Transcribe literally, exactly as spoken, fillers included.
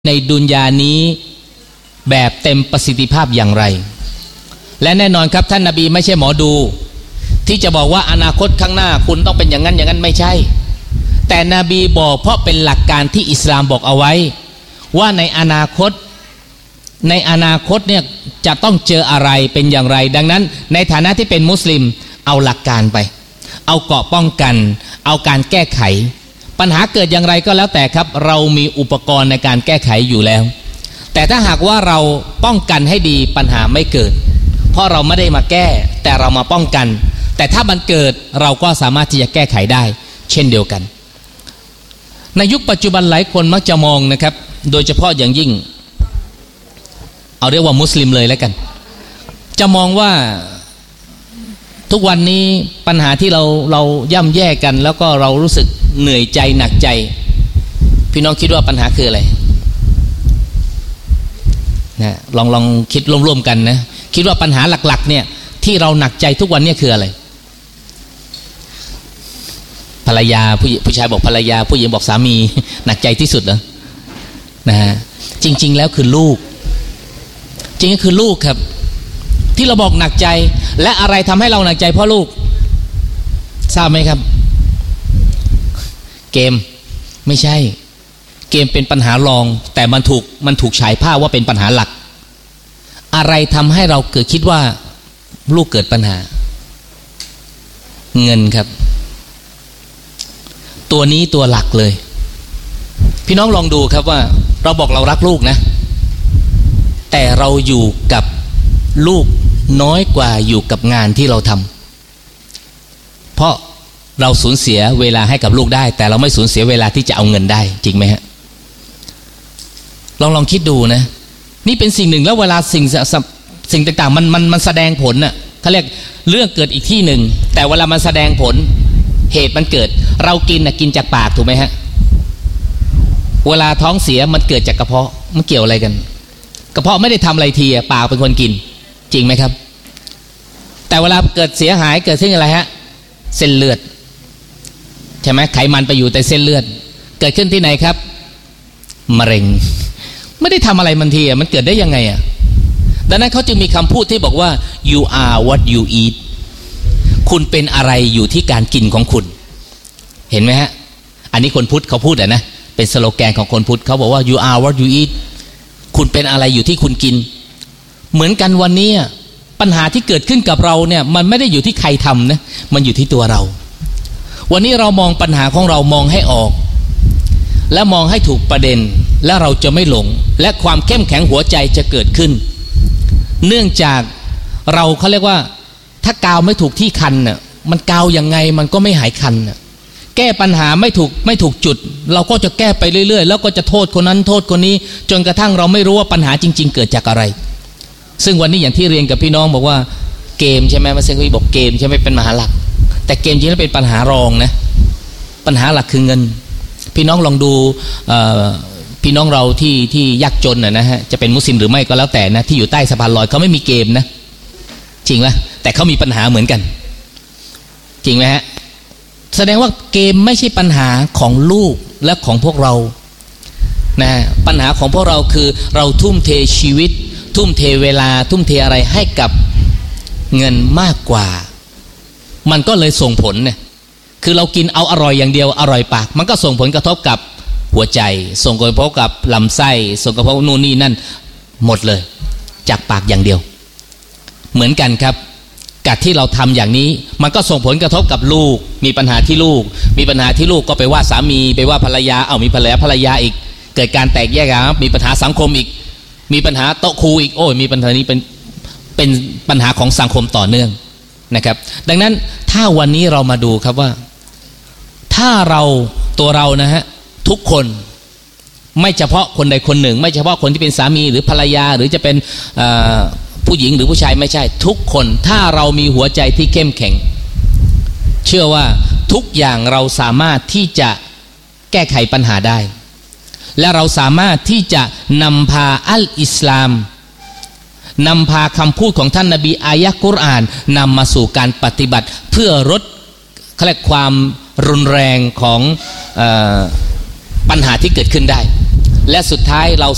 ในดุนยานี้แบบเต็มประสิทธิภาพอย่างไรและแน่นอนครับท่านนบีไม่ใช่หมอดูที่จะบอกว่าอนาคตข้างหน้าคุณต้องเป็นอย่างนั้นอย่างนั้นไม่ใช่แต่นบีบอกเพราะเป็นหลักการที่อิสลามบอกเอาไว้ว่าในอนาคตในอนาคตเนี่ยจะต้องเจออะไรเป็นอย่างไรดังนั้นในฐานะที่เป็นมุสลิมเอาหลักการไปเอาเกราะป้องกันเอาการแก้ไขปัญหาเกิดอย่างไรก็แล้วแต่ครับเรามีอุปกรณ์ในการแก้ไขอยู่แล้วแต่ถ้าหากว่าเราป้องกันให้ดีปัญหาไม่เกิดเพราะเราไม่ได้มาแก้แต่เรามาป้องกันแต่ถ้ามันเกิดเราก็สามารถที่จะแก้ไขได้เช่นเดียวกันในยุคปัจจุบันหลายคนมักจะมองนะครับโดยเฉพาะอย่างยิ่งเอาเรียกว่ามุสลิมเลยแล้วกันจะมองว่าทุกวันนี้ปัญหาที่เราเราย่ำแย่กันแล้วก็เรารู้สึกเหนื่อยใจหนักใจพี่น้องคิดว่าปัญหาคืออะไรนะลองลองคิดร่วมๆกันนะคิดว่าปัญหาหลักๆเนี่ยที่เราหนักใจทุกวันนี้คืออะไรภรรยาผู้ผู้ชายบอกภรรยาผู้หญิงบอกสามีหนักใจที่สุดเหรอนะฮะจริงๆแล้วคือลูกจริงก็คือลูกครับที่เราบอกหนักใจและอะไรทำให้เราหนักใจเพราะลูกทราบไหมครับเกมไม่ใช่เกมเป็นปัญหารองแต่มันถูกมันถูกฉายภาพว่าเป็นปัญหาหลักอะไรทำให้เราเกิดคิดว่าลูกเกิดปัญหาเงินครับตัวนี้ตัวหลักเลยพี่น้องลองดูครับว่าเราบอกเรารักลูกนะแต่เราอยู่กับลูกน้อยกว่าอยู่กับงานที่เราทำเพราะเราสูญเสียเวลาให้กับลูกได้แต่เราไม่สูญเสียเวลาที่จะเอาเงินได้จริงไหมฮะลองลองคิดดูนะนี่เป็นสิ่งหนึ่งแล้วเวลาสิ่งสิ่งต่างๆมันมันมันแสดงผลน่ะเขาเรียกเรื่องเกิดอีกที่หนึ่งแต่เวลามันแสดงผลเหตุมันเกิดเรากินน่ะกินจากปากถูกไหมฮะเวลาท้องเสียมันเกิดจากกระเพาะมันเกี่ยวอะไรกันกระเพาะไม่ได้ทำอะไรทีปากเป็นคนกินจริงไหมครับแต่เวลาเกิดเสียหายเกิดซึ่งอะไรฮะเส้นเลือดใช่ไหมไขมันไปอยู่แต่เส้นเลือดเกิดขึ้นที่ไหนครับมะเร็งไม่ได้ทำอะไรมันทีมันเกิดได้ยังไงอ่ะดังนั้นเขาจึงมีคำพูดที่บอกว่า you are what you eat คุณเป็นอะไรอยู่ที่การกินของคุณเห็นไหมฮะอันนี้คนพุทธเขาพูดอ่ะนะเป็นสโลแกนของคนพุทธเขาบอกว่า you are what you eat คุณเป็นอะไรอยู่ที่คุณกินเหมือนกันวันนี้ปัญหาที่เกิดขึ้นกับเราเนี่ยมันไม่ได้อยู่ที่ใครทำนะมันอยู่ที่ตัวเราวันนี้เรามองปัญหาของเรามองให้ออกและมองให้ถูกประเด็นและเราจะไม่หลงและความเข้มแข็งหัวใจจะเกิดขึ้นเนื่องจากเราเขาเรียกว่าถ้ากาวไม่ถูกที่คันน่ะมันกาวยังไงมันก็ไม่หายคันน่ะแก้ปัญหาไม่ถูกไม่ถูกจุดเราก็จะแก้ไปเรื่อยๆแล้วก็จะโทษคนนั้นโทษคนนี้จนกระทั่งเราไม่รู้ว่าปัญหาจริงๆเกิดจากอะไรซึ่งวันนี้อย่างที่เรียนกับพี่น้องบอกว่าเกมใช่ไหมมาเซนคุยบอกเกมใช่ไหมเป็นปัญหาหลักแต่เกมจริงแล้วเป็นปัญหารองนะปัญหาหลักคือเงินพี่น้องลองดูพี่น้องเราที่ที่ยากจนนะฮะจะเป็นมุสลิมหรือไม่ก็แล้วแต่นะที่อยู่ใต้สะพานลอยเขาไม่มีเกมนะจริงไหมแต่เขามีปัญหาเหมือนกันจริงไหมฮะแสดงว่าเกมไม่ใช่ปัญหาของลูกและของพวกเรานะปัญหาของพวกเราคือเราทุ่มเทชีวิตทุ่มเทเวลาทุ่มเทอะไรให้กับเงินมากกว่ามันก็เลยส่งผลเนี่ยคือเรากินเอาอร่อยอย่างเดียวอร่อยปากมันก็ส่งผลกระทบกับหัวใจส่งผลกระทบกับลำไส้ส่งผลกระทบนู่นนี่นั่นหมดเลยจากปากอย่างเดียวเหมือนกันครับกับที่เราทำอย่างนี้มันก็ส่งผลกระทบกับลูกมีปัญหาที่ลูกมีปัญหาที่ลูกก็ไปว่าสามีไปว่าภรรยาเอามีภรรยาภรรยาอีกเกิดการแตกแยกกันมีปัญหาสังคมอีกมีปัญหาโต๊ะครูอีกโอ้ยมีปัญหานี้เป็นเป็นปัญหาของสังคมต่อเนื่องนะครับดังนั้นถ้าวันนี้เรามาดูครับว่าถ้าเราตัวเรานะฮะทุกคนไม่เฉพาะคนใดคนหนึ่งไม่เฉพาะคนที่เป็นสามีหรือภรรยาหรือจะเป็นผู้หญิงหรือผู้ชายไม่ใช่ทุกคนถ้าเรามีหัวใจที่เข้มแข็งเชื่อว่าทุกอย่างเราสามารถที่จะแก้ไขปัญหาได้และเราสามารถที่จะนำพาอัลอิสลามนำพาคำพูดของท่านนบีอายะกุรอานนำมาสู่การปฏิบัติเพื่อลดความรุนแรงของเอ่อปัญหาที่เกิดขึ้นได้และสุดท้ายเรา